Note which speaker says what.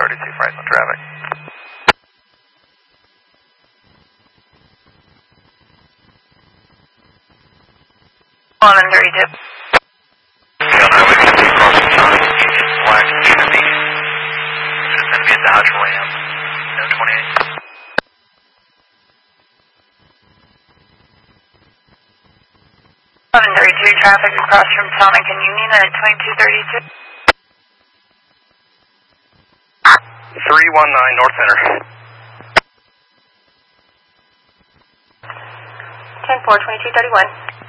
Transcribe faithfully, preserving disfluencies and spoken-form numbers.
Speaker 1: thirty-two, Franklin traffic.
Speaker 2: eleven thirty-two.
Speaker 1: Highway fifty crossing Sonic, Union Black Chevy. This is going to be a Dodge Ram, no twenty-eight.
Speaker 2: eleven thirty-two, traffic across from Sonic and Union at twenty-two thirty-two.
Speaker 1: three one nine North Center.
Speaker 2: ten four, twenty-two thirty-one.